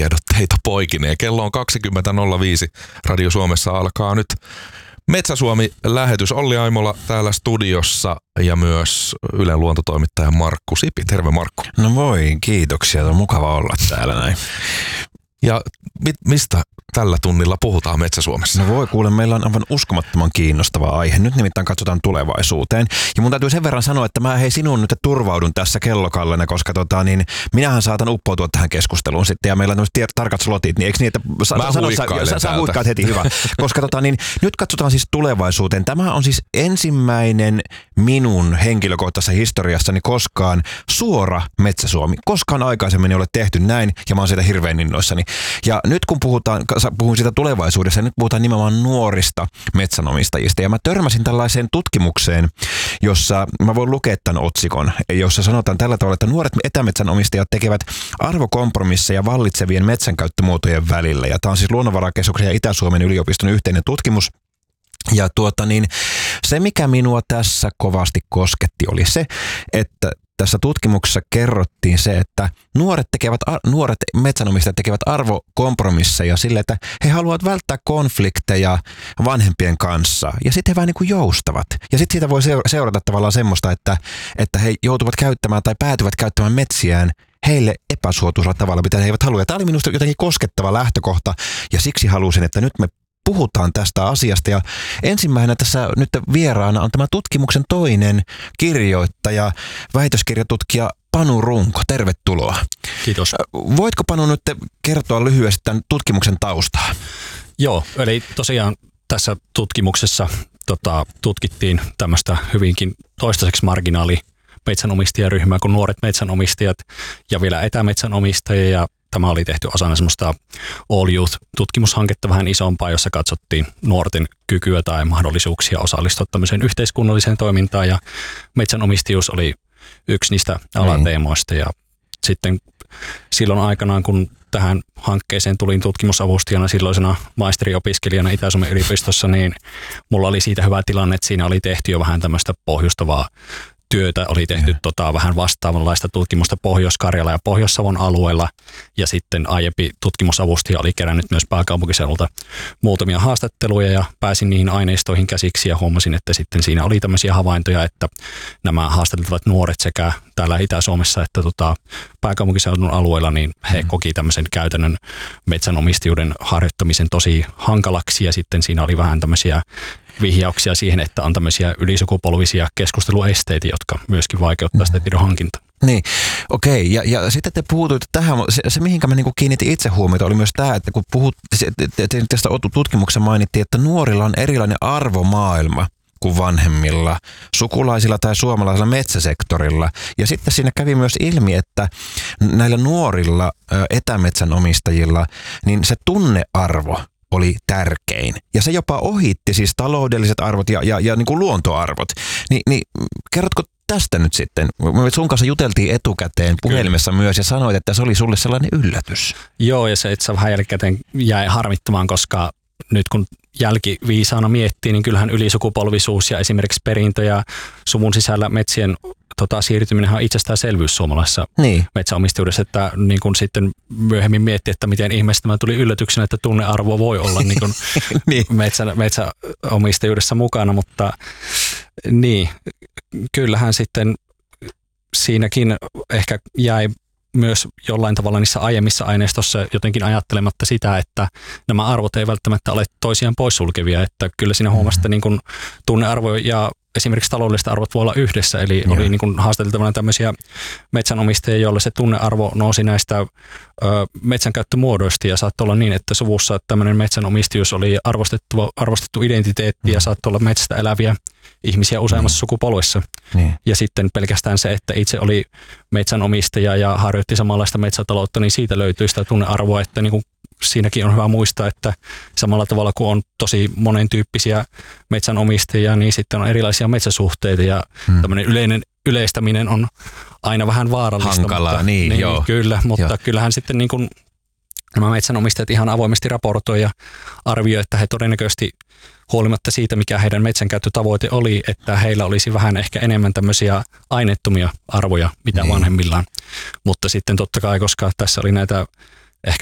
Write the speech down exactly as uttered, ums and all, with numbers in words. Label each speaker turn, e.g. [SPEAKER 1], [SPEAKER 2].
[SPEAKER 1] metsätiedotteita poikineen. Kello on kaksikymmentä nolla viisi. Radio Suomessa alkaa nyt Metsä Suomi-lähetys. Olli Aimola täällä studiossa ja myös Ylen luontotoimittaja Markku Sipi. Terve Markku.
[SPEAKER 2] No voi, kiitoksia. On mukava olla täällä näin.
[SPEAKER 1] Ja mit, mistä tällä tunnilla puhutaan Metsä Suomessa?
[SPEAKER 2] No voi kuule, meillä on aivan uskomattoman kiinnostava aihe. Nyt nimittäin katsotaan tulevaisuuteen. Ja mun täytyy sen verran sanoa, että mä hei sinun nyt turvaudun tässä kellokallena, koska tota, niin, minähän saatan uppoutua tähän keskusteluun sitten. Ja meillä on tämmöiset tarkat slotit, niin eikö niin, että sa,
[SPEAKER 1] mä
[SPEAKER 2] sano, sä, sä huikkaat heti, hyvä. Koska tota, niin, nyt katsotaan siis tulevaisuuteen. Tämä on siis ensimmäinen minun henkilökohtaisessa historiassani koskaan suora Metsä Suomi. Koskaan aikaisemmin ei ole tehty näin, ja mä oon siitä hirveän innoissani. Ja nyt kun puhutaan, puhun siitä tulevaisuudessa, nyt puhutaan nimenomaan nuorista metsänomistajista. Ja mä törmäsin tällaiseen tutkimukseen, jossa mä voin lukea tämän otsikon, jossa sanotaan tällä tavalla, että nuoret etämetsänomistajat tekevät arvokompromisseja vallitsevien metsänkäyttömuotojen välillä. Ja tämä on siis Luonnonvarakeskuksen ja Itä-Suomen yliopiston yhteinen tutkimus. Ja tuota niin, se mikä minua tässä kovasti kosketti oli se, että tässä tutkimuksessa kerrottiin se, että nuoret, tekevät, nuoret metsänomistajat tekevät arvokompromisseja sille, että he haluavat välttää konflikteja vanhempien kanssa. Ja sitten he vähän niin kuin joustavat. Ja sitten siitä voi seurata tavallaan semmoista, että, että he joutuvat käyttämään tai päätyvät käyttämään metsiään heille epäsuotuisella tavalla, mitä he eivät halua. Ja tämä oli minusta jotenkin koskettava lähtökohta ja siksi halusin, että nyt me puhutaan tästä asiasta ja ensimmäisenä tässä nyt vieraana on tämä tutkimuksen toinen kirjoittaja, väitöskirjatutkija Panu Runko. Tervetuloa.
[SPEAKER 3] Kiitos.
[SPEAKER 2] Voitko Panu nyt kertoa lyhyesti tämän tutkimuksen taustaa?
[SPEAKER 3] Joo, eli tosiaan tässä tutkimuksessa tota, tutkittiin tämmöistä hyvinkin toistaiseksi marginaali metsänomistajaryhmää kuin nuoret metsänomistajat ja vielä etämetsänomistajia ja tämä oli tehty osana semmoista All Youth-tutkimushanketta vähän isompaa, jossa katsottiin nuorten kykyä tai mahdollisuuksia osallistua tämmöiseen yhteiskunnalliseen toimintaan ja metsänomistajuus oli yksi niistä alateemoista ja sitten silloin aikanaan, kun tähän hankkeeseen tulin tutkimusavustajana silloisena maisteriopiskelijana Itä-Suomen yliopistossa, niin mulla oli siitä hyvä tilanne, että siinä oli tehty jo vähän tämmöistä pohjustavaa työtä, oli tehty tota, vähän vastaavanlaista tutkimusta Pohjois-Karjala ja Pohjois-Savon alueella ja sitten aiempi tutkimusavustaja oli kerännyt myös pääkaupunkiseudulta muutamia haastatteluja ja pääsin niihin aineistoihin käsiksi ja huomasin, että sitten siinä oli tämmöisiä havaintoja, että nämä haastateltavat nuoret sekä täällä Itä-Suomessa että tota, pääkaupunkiseudun alueella, niin he koki tämmöisen käytännön metsänomistajuuden harjoittamisen tosi hankalaksi ja sitten siinä oli vähän tämmöisiä vihjauksia siihen, että on tämmöisiä ylisukupolvisia keskusteluesteitä, jotka myöskin vaikeuttaa sitä tiedon hankintaa.
[SPEAKER 2] Niin, okei. Ja, ja sitten te puhutuitte tähän, se, se mihinkä mä niinku kiinnitin itse huomiota, oli myös tämä, että kun puhut, tästä tutkimuksessa mainittiin, että nuorilla on erilainen arvomaailma kuin vanhemmilla, sukulaisilla tai suomalaisilla metsäsektorilla. Ja sitten siinä kävi myös ilmi, että näillä nuorilla etämetsänomistajilla, niin se tunnearvo oli tärkein. Ja se jopa ohitti siis taloudelliset arvot ja, ja, ja niin kuin luontoarvot. Ni, niin kerrotko tästä nyt sitten? Me sun kanssa juteltiin etukäteen puhelimessa Kyllä. myös ja sanoit, että se oli sulle sellainen yllätys.
[SPEAKER 3] Joo, ja se itse vähän jälkikäteen jäi harmittamaan, koska nyt kun jälkiviisaana miettii, niin kyllähän ylisukupolvisuus ja esimerkiksi perintö ja suvun sisällä metsien tota, siirtyminen on itsestäänselvyys suomalaisessa niin. metsäomistajuudessa, että niin kun sitten myöhemmin miettii, että miten ihmeessä tämä tuli yllätyksenä, että tunnearvo voi olla niin kun niin. Metsä, metsäomistajuudessa mukana, mutta niin, kyllähän sitten siinäkin ehkä jäi myös jollain tavalla niissä aiemmissa aineistossa jotenkin ajattelematta sitä, että nämä arvot ei välttämättä ole toisiaan poissulkevia, että kyllä siinä huomasi, että niin kuin tunnearvo ja esimerkiksi taloudelliset arvot voi olla yhdessä, eli Joo. oli niin kuin haastateltavana tämmöisiä metsänomistajia, joille se tunnearvo nousi näistä ö, metsänkäyttömuodoista ja saattoi olla niin, että suvussa tämmöinen metsänomistajuus oli arvostettu, arvostettu identiteetti mm. ja saattoi olla metsästä eläviä ihmisiä useammassa mm. sukupolvessa. Mm. Ja sitten pelkästään se, että itse oli metsänomistaja ja harjoitti samanlaista metsätaloutta, niin siitä löytyy sitä tunnearvoa, että niin kuin siinäkin on hyvä muistaa, että samalla tavalla kuin on tosi monentyyppisiä metsänomistajia, niin sitten on erilaisia metsäsuhteita ja hmm. tämmöinen yleinen yleistäminen on aina vähän vaarallista.
[SPEAKER 2] Hankalaa,
[SPEAKER 3] mutta,
[SPEAKER 2] niin,
[SPEAKER 3] niin
[SPEAKER 2] joo.
[SPEAKER 3] Kyllä, mutta
[SPEAKER 2] joo.
[SPEAKER 3] kyllähän sitten niin kuin nämä metsänomistajat ihan avoimesti raportoi ja arvioi, että he todennäköisesti huolimatta siitä, mikä heidän metsänkäyttötavoite oli, että heillä olisi vähän ehkä enemmän tämmöisiä aineettomia arvoja, mitä niin. vanhemmillaan. Mutta sitten totta kai, koska tässä oli näitä